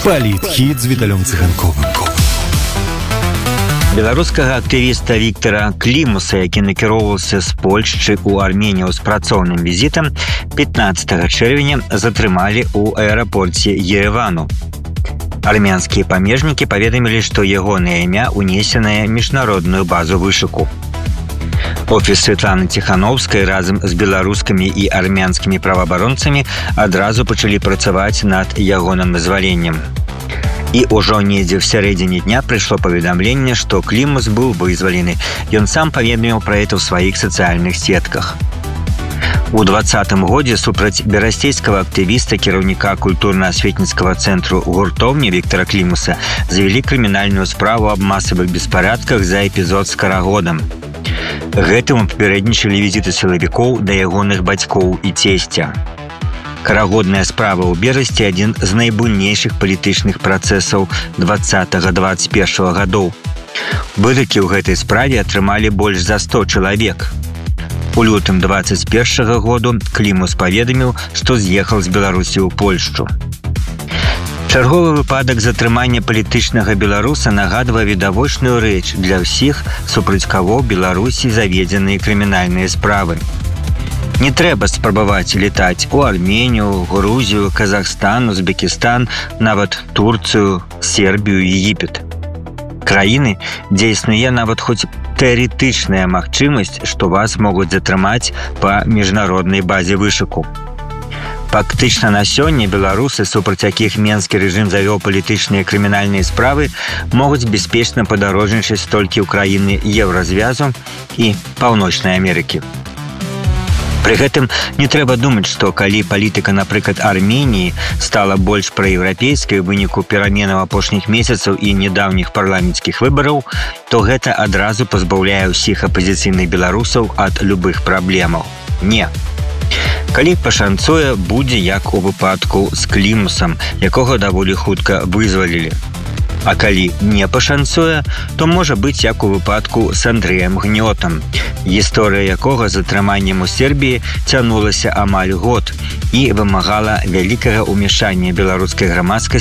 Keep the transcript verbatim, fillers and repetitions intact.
Палітхіт з Віталем Цыганковым. Беларускага актывіста Віктара Клімуса, які накіроўваўся з Польшчы ў Арменію з працоўным візітам, пятнаццатага чэрвеня затрымалі ў аэрапорце Еревану. Армянскія памежнікі паведамілі, што ягонае імя ўнесенае міжнародную базу вышуку. Офіс Святланы Ціхановскай разам з беларускімі і армянскімі праваабаронцамі адразу пачалі працаваць над ягоным вызваленнем. І ўжо недзе ў сярэдзіне дня прыйшло паведамленне, што Клімус быў вызвалены. Ён сам паведаміў пра гэта ў сваіх сацыяльных сетках. У двадцатым годзе супраць берасцейскага актывіста, кіраўніка культурна-асветніцкага цэнтру гуртоўні Віктара Клімуса завялі крымінальную справу аб масавых беспарадках за эпізод з карагодам. Гэтаму папярэднічалі візіты сілавікоў да ягоных бацькоў і цесця. Карагодная справа ў Берасці – адзін з найбуйнейшых палітычных працэсаў двадцатага - дваццаць першага гадоў. Вырокі ў гэтай справе атрымалі больш за сто чалавек. У лютым дваццаць першага году Клімус паведаміў, што з'ехаў з Беларусі ў Польшчу. Чарговы выпадак затрымання палітычнага беларуса нагадвае відавочную рэч для ўсіх, супраць каго ў Беларусі заведзеныя крымінальныя справы. Не трэба спрабаваць летаць у Арменію, Грузію, Казахстан, Узбекістан, нават Турцыю, Сербію, Егіпет. Краіны, дзе існуе нават хоць тэарэтычная магчымасць, што вас могуць затрымаць па міжнароднай базе вышуку. Фактычна на сёння беларусы, супраць якіх менскі рэжым завёў палітычныя крымінальныя справы, могуць бяспечна падарожнічаць толькі ў краіны Еўразвязу і Паўночнай Амерыкі. Пры гэтым не трэба думаць, што калі палітыка, напрыклад, Арменіі стала больш праеўрапейскай у выніку пераменаў апошніх месяцаў і недаўніх парламенцкіх выбараў, то гэта адразу пазбаўляе ўсіх апазіцыйных беларусаў ад любых праблемаў. Не. Калі пашанцуе, будзе як у выпадку з Клімусам, якога даволі хутка вызвалілі. А калі не пашанцуе, то можа быць як у выпадку з Андрэем Гнётам, гісторыя якога затрыманнем у Сербіі цягнулася амаль год і вымагала вялікага ўмяшання беларускай грамадскасці